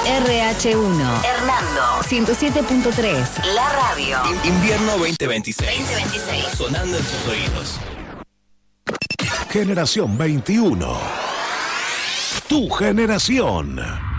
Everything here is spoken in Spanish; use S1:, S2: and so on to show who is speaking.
S1: RH1. Hernando. 107.3. La radio.
S2: Invierno 2026.
S1: 2026.
S2: Sonando en tus oídos.
S3: Generación 21. Tu generación.